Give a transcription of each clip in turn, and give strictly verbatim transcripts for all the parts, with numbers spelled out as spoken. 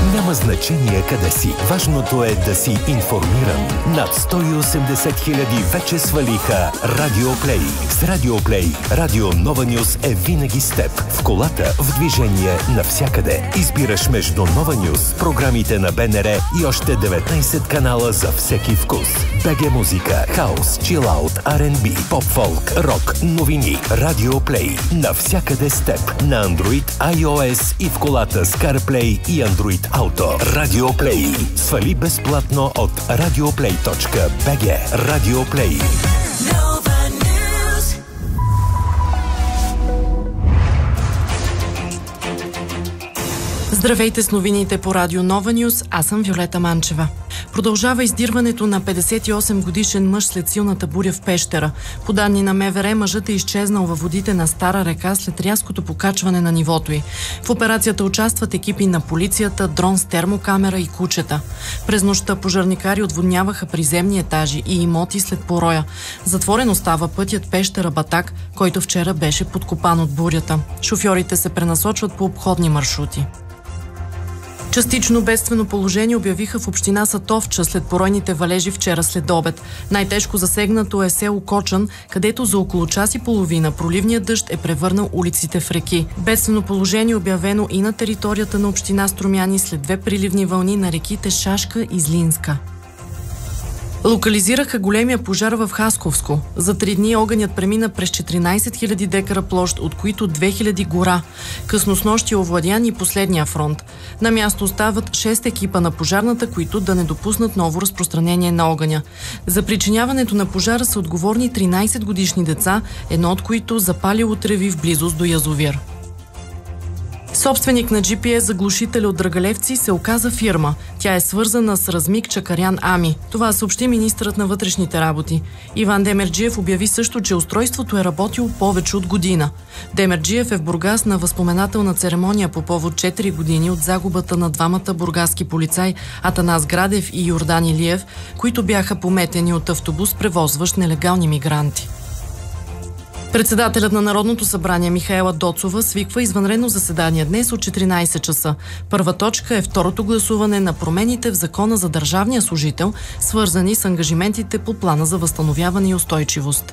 Няма значение къде си. Важното е да си информиран. Над сто и осемдесет хиляди вече свалиха Радио Плей. С Радио Плей, Радио Нова Нюз е винаги с теб. В колата, в движение, навсякъде. Избираш между Нова Нюз, програмите на БНР и още деветнайсет канала за всеки вкус. БГ музика, хаус, чилаут, ар енд би, поп-фолк, рок, новини. Радио Плей. Навсякъде с теб. На Android, iOS и в колата с CarPlay и Android Auto. Радио Плей. Свали безплатно от радиоплей точка би джи. Радио Плей. Здравейте с новините по Радио Нова Нюз, аз съм Виолета Манчева. Продължава издирването на петдесет и осем годишен мъж след силната буря в Пещера. По данни на МВР, мъжът е изчезнал във водите на Стара река след рязкото покачване на нивото й. В операцията участват екипи на полицията, дрон с термокамера и кучета. През нощта пожарникари отводняваха приземни етажи и имоти след пороя. Затворен остава пътят Пещера-Батак, който вчера беше подкопан от бурята. Шофьорите се пренасочват по обходни маршрути. Частично бедствено положение обявиха в община Сатовча след поройните валежи вчера след обед. Най-тежко засегнато е село Кочан, където за около час и половина проливният дъжд е превърнал улиците в реки. Бедствено положение обявено и на територията на община Струмяни след две приливни вълни на реките Шашка и Злинска. Локализираха големия пожар в Хасковско. За три дни огънят премина през четиринайсет хиляди декара площ, от които две хиляди гора. Късно снощи овладян и последния фронт. На място остават шест екипа на пожарната, които да не допуснат ново разпространение на огъня. За причиняването на пожара са отговорни тринайсет годишни деца, едно от които запалило треви в близост до язовир. Собственик на джи пи ес заглушителя от Драгалевци се оказа фирма. Тя е свързана с Размик Чакарян Ами. Това съобщи министърът на вътрешните работи. Иван Демерджиев обяви също, че устройството е работило повече от година. Демерджиев е в Бургас на възпоменателна церемония по повод четири години от загубата на двамата бургаски полицаи Атанас Градев и Йордан Илиев, които бяха пометени от автобус, превозващ нелегални мигранти. Председателят на Народното събрание Михаела Доцова свиква извънредно заседание днес от четиринайсет часа. Първа точка е второто гласуване на промените в Закона за държавния служител, свързани с ангажиментите по плана за възстановяване и устойчивост.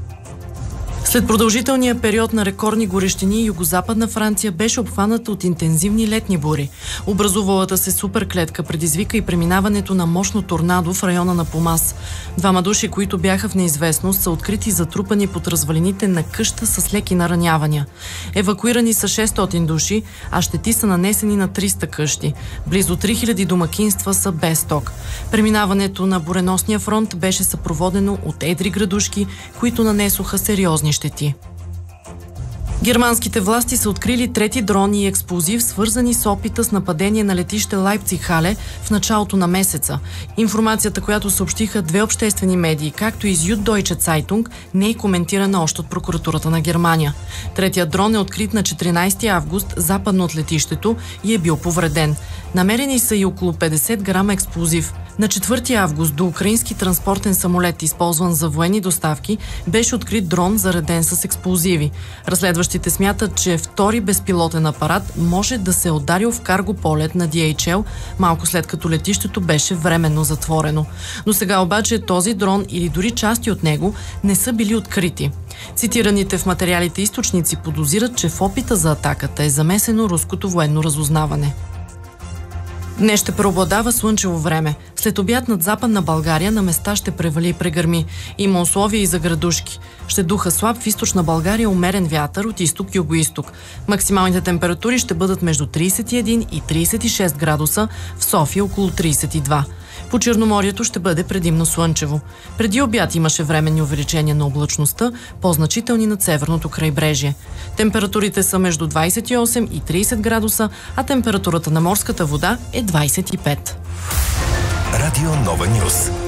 След продължителния период на рекордни горещини, югозападна Франция беше обхваната от интензивни летни бури. Образувалата се суперклетка предизвика и преминаването на мощно торнадо в района на Помас. Двама души, които бяха в неизвестност, са открити затрупани под развалините на къща с леки наранявания. Евакуирани са шестстотин души, а щети са нанесени на триста къщи. Близо три хиляди домакинства са без ток. Преминаването на буреносния фронт беше съпроводено от едри градушки, които нанесоха сериозни щети. Германските власти са открили трети дрон и експлозив, свързани с опита с нападение на летище Лайпциг-Хале в началото на месеца. Информацията, която съобщиха две обществени медии, както и Süddeutsche Zeitung, не е коментирана още от прокуратурата на Германия. Третият дрон е открит на четиринайсети август западно от летището и е бил повреден. Намерени са и около петдесет грама експлозив. На четвърти август до украински транспортен самолет, използван за военни доставки, беше открит дрон, зареден с експлозиви. Разследващите смятат, че втори безпилотен апарат може да се е ударил в карго полет на Ди Ейч Ел, малко след като летището беше временно затворено. Но сега обаче този дрон или дори части от него не са били открити. Цитираните в материалите източници подозират, че в опита за атаката е замесено руското военно разузнаване. Днес ще преобладава слънчево време. След обяд над Западна България на места ще превали и прегърми. Има условия и за градушки. Ще духа слаб в източна България умерен вятър от изток-югоизток. Максималните температури ще бъдат между трийсет и един и трийсет и шест градуса, в София около трийсет и два. По Черноморието ще бъде предимно слънчево. Преди обяд имаше временни увеличения на облачността, по-значителни над северното крайбрежие. Температурите са между двайсет и осем и трийсет градуса, а температурата на морската вода е двайсет и пет. Радио Нова Нюз.